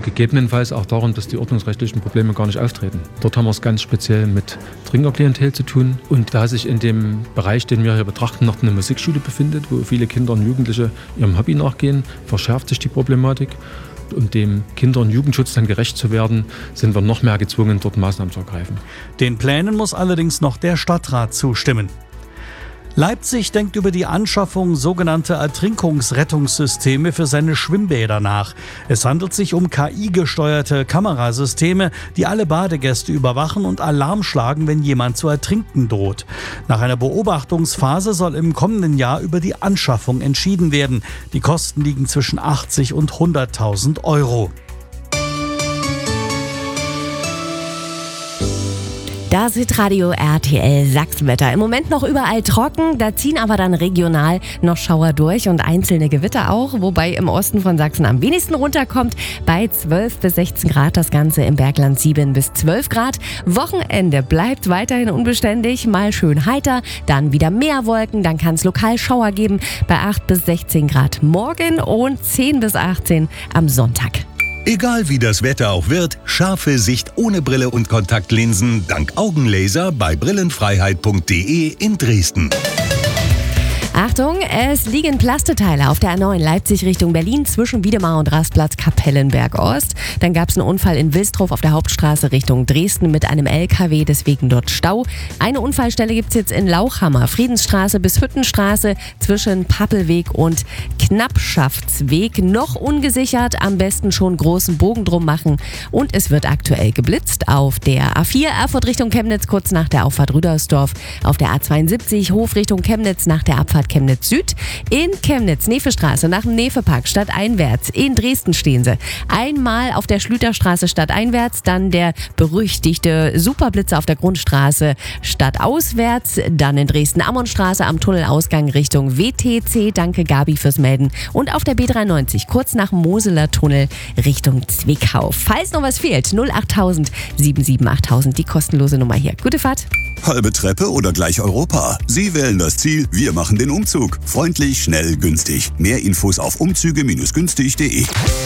gegebenenfalls auch darum, dass die ordnungsrechtlichen Probleme gar nicht auftreten. Dort haben wir es ganz speziell mit Trinkerklientel zu tun. Und da sich in dem Bereich, den wir hier betrachten, noch eine Musikschule befindet, wo viele Kinder und Jugendliche ihrem Hobby nachgehen, verschärft sich die Problematik. Um dem Kinder- und Jugendschutz dann gerecht zu werden, sind wir noch mehr gezwungen, dort Maßnahmen zu ergreifen. Den Plänen muss allerdings noch der Stadtrat zustimmen. Leipzig denkt über die Anschaffung sogenannter Ertrinkungsrettungssysteme für seine Schwimmbäder nach. Es handelt sich um KI-gesteuerte Kamerasysteme, die alle Badegäste überwachen und Alarm schlagen, wenn jemand zu ertrinken droht. Nach einer Beobachtungsphase soll im kommenden Jahr über die Anschaffung entschieden werden. Die Kosten liegen zwischen 80 und 100.000 Euro. Das Hitradio RTL Sachsenwetter. Im Moment noch überall trocken, da ziehen aber dann regional noch Schauer durch und einzelne Gewitter auch, wobei im Osten von Sachsen am wenigsten runterkommt. Bei 12 bis 16 Grad, das Ganze im Bergland 7 bis 12 Grad. Wochenende bleibt weiterhin unbeständig, mal schön heiter, dann wieder mehr Wolken, dann kann es lokal Schauer geben bei 8 bis 16 Grad morgen und 10 bis 18 am Sonntag. Egal wie das Wetter auch wird, scharfe Sicht ohne Brille und Kontaktlinsen dank Augenlaser bei brillenfreiheit.de in Dresden. Achtung, es liegen Plasteteile auf der A9 Leipzig Richtung Berlin zwischen Wiedemar und Rastplatz Kapellenberg Ost. Dann gab es einen Unfall in Wilsdruff auf der Hauptstraße Richtung Dresden mit einem LKW, deswegen dort Stau. Eine Unfallstelle gibt es jetzt in Lauchhammer, Friedensstraße bis Hüttenstraße zwischen Pappelweg und Knappschaftsweg. Noch ungesichert, am besten schon großen Bogen drum machen. Und es wird aktuell geblitzt auf der A4 Erfurt Richtung Chemnitz kurz nach der Auffahrt Rüdersdorf, auf der A72 Hof Richtung Chemnitz nach der Abfahrt Chemnitz Süd, in Chemnitz Nefestraße nach dem Nefepark stadteinwärts, in Dresden stehen sie. Einmal auf der Schlüterstraße stadteinwärts, dann der berüchtigte Superblitzer auf der Grundstraße stadtauswärts, dann in Dresden-Ammonstraße am Tunnelausgang Richtung WTC, danke Gabi fürs Melden, und auf der B93 kurz nach dem Moseler Tunnel Richtung Zwickau. Falls noch was fehlt, 08000 77 8000, die kostenlose Nummer hier. Gute Fahrt. Halbe Treppe oder gleich Europa? Sie wählen das Ziel, wir machen den Umzug. Freundlich, schnell, günstig. Mehr Infos auf umzüge-günstig.de.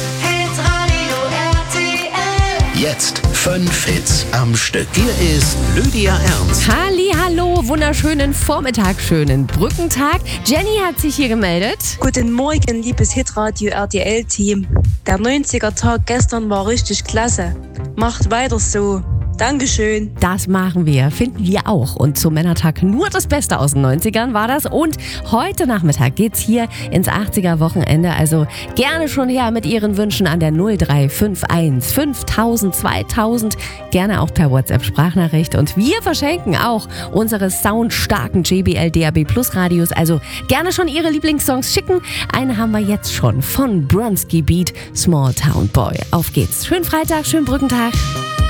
Jetzt 5 Hits am Stück. Hier ist Lydia Ernst. Hallihallo, wunderschönen Vormittag, schönen Brückentag. Jenny hat sich hier gemeldet. Guten Morgen, liebes Hitradio RTL-Team. Der 90er-Tag gestern war richtig klasse. Macht weiter so. Dankeschön. Das machen wir, finden wir auch. Und zum Männertag nur das Beste aus den 90ern war das. Und heute Nachmittag geht's hier ins 80er-Wochenende. Also gerne schon her mit Ihren Wünschen an der 0351 5000 2000. Gerne auch per WhatsApp-Sprachnachricht. Und wir verschenken auch unsere soundstarken JBL DAB Plus Radios. Also gerne schon Ihre Lieblingssongs schicken. Eine haben wir jetzt schon von Bronski Beat, Small Town Boy. Auf geht's. Schönen Freitag, schönen Brückentag.